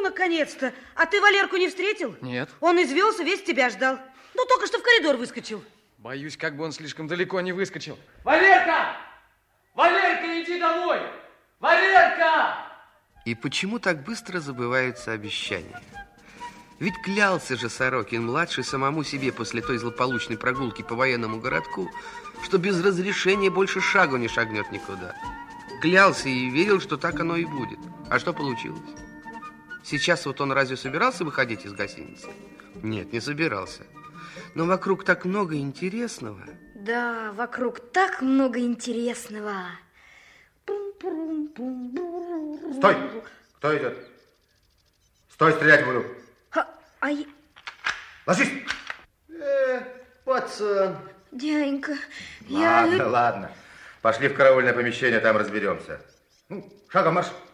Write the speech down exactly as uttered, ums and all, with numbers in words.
наконец-то. А ты Валерку не встретил? Нет. Он извелся, весь тебя ждал. Ну, только что в коридор выскочил. Боюсь, как бы он слишком далеко не выскочил. Валерка! Валерка, иди домой! Валерка! И почему так быстро забываются обещания? Ведь клялся же Сорокин-младший самому себе после той злополучной прогулки по военному городку, что без разрешения больше шагу не шагнет никуда. Клялся и верил, что так оно и будет. А что получилось? Сейчас вот он разве собирался выходить из гостиницы? Нет, не собирался. Но вокруг так много интересного. Да, вокруг так много интересного. Стой! Кто идет? Стой, стрелять буду. А, а я... Ложись! Э, пацан. Дяденька, Ладно, я... ладно. Пошли в караульное помещение, там разберемся. Ну, шагом марш.